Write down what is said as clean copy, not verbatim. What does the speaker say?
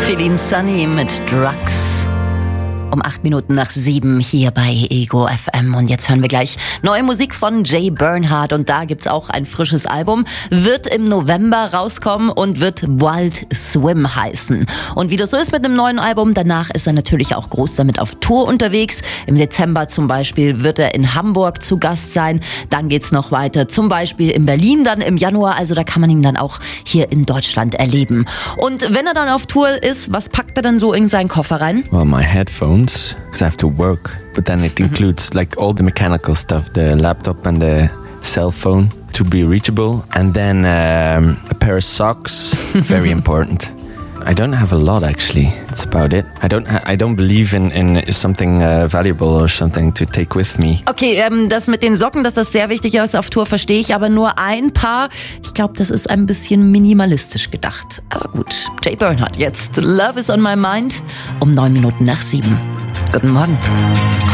Feeling Sunny mit Drugs. Um 8 Minuten nach 7 hier bei Ego FM. Und jetzt hören wir gleich neue Musik von Jay Bernhardt. Und da gibt's auch ein frisches Album. Wird im November rauskommen und wird Wild Swim heißen. Und wie das so ist mit einem neuen Album, danach ist er natürlich auch groß damit auf Tour unterwegs. Im Dezember zum Beispiel wird er in Hamburg zu Gast sein. Dann geht's noch weiter, zum Beispiel in Berlin dann im Januar. Also da kann man ihn dann auch hier in Deutschland erleben. Und wenn er dann auf Tour ist, was packt er dann so in seinen Koffer rein? Well, my headphones, because I have to work, but then it includes like all the mechanical stuff, the laptop and the cell phone to be reachable, and then a pair of socks, very important. I don't have a lot actually. That's about it. I don't believe in something valuable or something to take with me. Okay, das mit den Socken, dass das sehr wichtig ist auf Tour, verstehe ich, aber nur ein Paar. Ich glaube, das ist ein bisschen minimalistisch gedacht. Aber gut, Jay Bernhardt jetzt. Love is on my mind um 9 Minuten nach 7. Guten Morgen.